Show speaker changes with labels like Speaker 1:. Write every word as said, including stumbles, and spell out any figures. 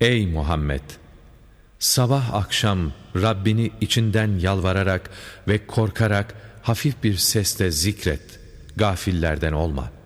Speaker 1: Ey Muhammed! Sabah akşam Rabbini içinden yalvararak ve korkarak hafif bir sesle zikret, gafillerden olma.